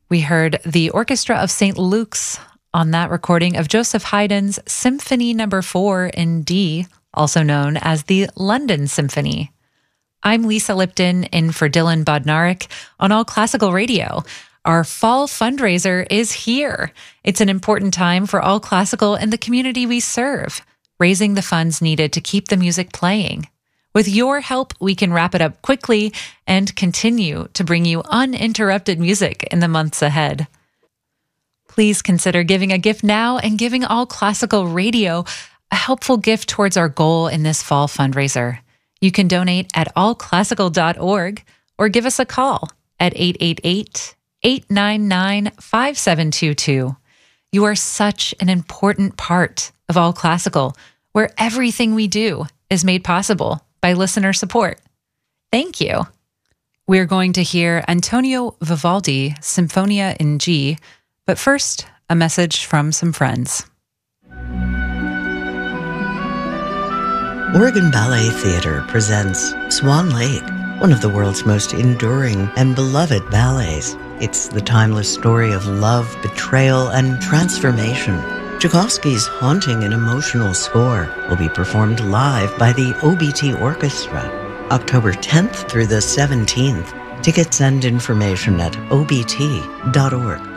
We heard the Orchestra of St. Luke's on that recording of Joseph Haydn's Symphony No. 4 in D, also known as the London Symphony. I'm Lisa Lipton, in for Dylan Bodnarik on All Classical Radio. Our fall fundraiser is here. It's an important time for All Classical and the community we serve, raising the funds needed to keep the music playing. With your help, we can wrap it up quickly and continue to bring you uninterrupted music in the months ahead. Please consider giving a gift now and giving All Classical Radio a helpful gift towards our goal in this fall fundraiser. You can donate at allclassical.org or give us a call at 888-899-5722. You are such an important part of All Classical, where everything we do is made possible by listener support. Thank you. We're going to hear Antonio Vivaldi, Sinfonia in G, but first, a message from some friends. Oregon Ballet Theatre presents Swan Lake, one of the world's most enduring and beloved ballets. It's the timeless story of love, betrayal, and transformation. Tchaikovsky's haunting and emotional score will be performed live by the OBT Orchestra, October 10th through the 17th. Tickets and information at obt.org.